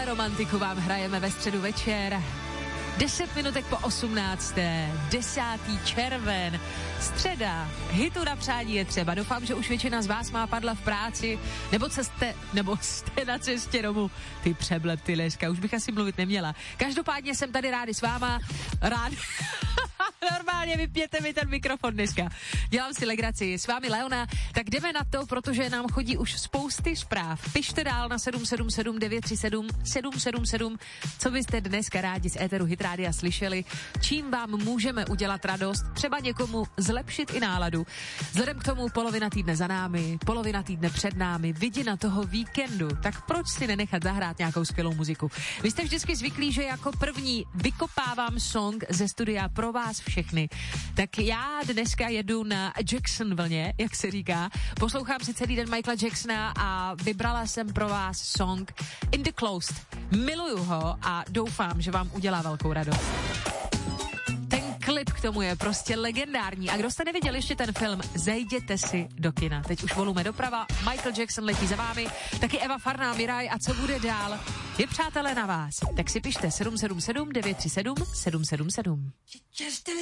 romantiku vám hrajeme ve středu večer. 10 minutek po 18. 10. červen. Středa. Hitu na přání je třeba. Doufám, že už většina z vás má padla v práci, nebo jste na cestě domů. Ty přeblepty dneska, už bych asi mluvit neměla. Každopádně jsem tady rádi s váma. Normálně vypněte mi ten mikrofon dneska. Dělám si legraci. S vámi Leona. Tak jdeme na to, protože nám chodí už spousty zpráv. Pište dál na 777 937 777, co byste dneska rádi z éteru Hit Rádia slyšeli, čím vám můžeme udělat radost, třeba někomu zlepšit i náladu. Vzhledem k tomu polovina týdne za námi, polovina týdne před námi, vidina toho víkendu, tak proč si nenechat zahrát nějakou skvělou muziku? Vy jste vždycky zvyklí, že jako první vykopávám song ze studia pro vás všechny. Tak já dneska jedu na Jackson vlně, jak se říká. Poslouchám si celý den Michaela Jacksona a vybrala jsem pro vás song In the Closed. Miluju ho a doufám, že vám udělá velkou radost. Ten klip k tomu je prostě legendární. A kdo jste neviděl ještě ten film, zajděte si do kina. Teď už volujeme doprava, Michael Jackson letí za vámi, taky Eva Farná, Miraj a co bude dál? Je přátelé na vás. Tak si pište 777 937 777.